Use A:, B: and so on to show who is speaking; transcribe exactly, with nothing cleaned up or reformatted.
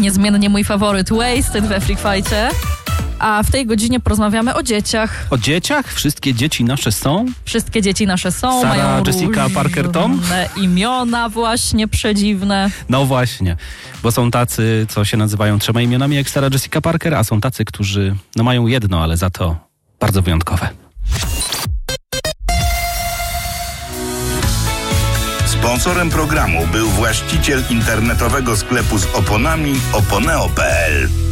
A: niezmiennie mój faworyt Wasted we Freak Fight'cie. A w tej godzinie porozmawiamy o dzieciach.
B: O dzieciach? Wszystkie dzieci nasze są?
A: Wszystkie dzieci nasze są,
B: Sarah
A: mają
B: Jessica Parker Tom?
A: różne imiona właśnie przedziwne.
B: No właśnie, bo są tacy, co się nazywają trzema imionami jak Sarah Jessica Parker, a są tacy, którzy no mają jedno, ale za to bardzo wyjątkowe.
C: Sponsorem programu był właściciel internetowego sklepu z oponami oponeo kropka pe el.